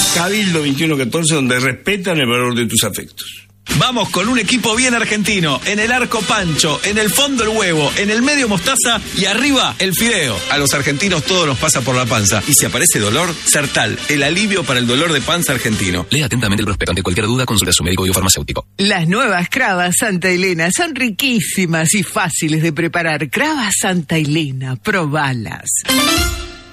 Cabildo 2114, donde respetan el valor de tus afectos. Vamos con un equipo bien argentino. En el arco pancho, en el fondo el huevo, en el medio mostaza y arriba el fideo. A los argentinos todo nos pasa por la panza. Y si aparece dolor, Sertal, el alivio para el dolor de panza argentino. Lea atentamente el prospecto. Ante cualquier duda, consulte a su médico biofarmacéutico. Las nuevas Cravas Santa Elena son riquísimas y fáciles de preparar. Cravas Santa Elena, probalas.